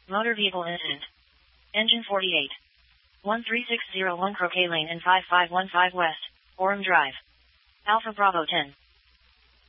Motor vehicle incident. Engine 48. 13601 Croquet Lane and 5515 West, Orem Drive. Alpha Bravo 10.